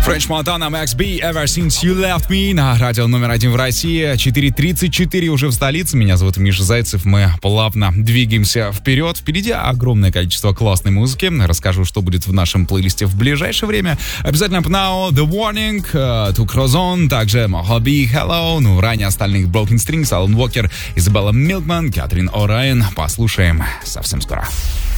French Montana, Max B, Ever Since You Left Me на радио номер 1 в России. 4:34 уже в столице. Меня зовут Миша Зайцев. Мы плавно двигаемся вперед. Впереди огромное количество классной музыки. Расскажу, что будет в нашем плейлисте в ближайшее время. Обязательно Pnau, The Warning, To Crozon, также Mojave, Hello, ну, ранее остальных Broken Strings, Алан Уокер, Изабелла Милкман, Кэтрин О'Райан. Послушаем совсем скоро.